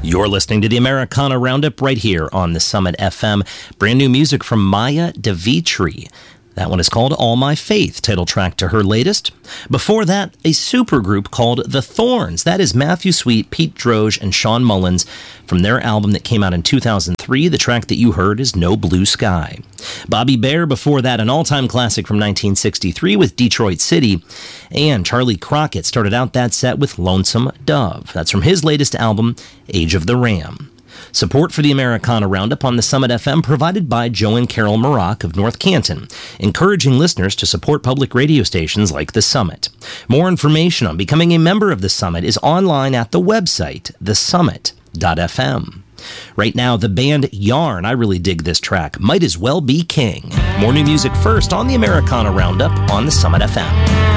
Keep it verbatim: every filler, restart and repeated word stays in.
You're listening to the Americana Roundup right here on the Summit F M. Brand new music from Maya DeVitri. That one is called All My Faith, title track to her latest. Before that, a supergroup called The Thorns. That is Matthew Sweet, Pete Droge, and Sean Mullins from their album that came out in two thousand three. The track that you heard is No Blue Sky. Bobby Bare, before that, an all-time classic from nineteen sixty-three with Detroit City. And Charlie Crockett started out that set with Lonesome Dove. That's from his latest album, Age of the Ram. Support for the Americana Roundup on the Summit F M provided by Joe and Carol Maroc of North Canton, encouraging listeners to support public radio stations like the Summit. More information on becoming a member of the Summit is online at the website, the summit dot f m. Right now, the band Yarn, I really dig this track, Might As Well Be King. More new music first on the Americana Roundup on the Summit F M.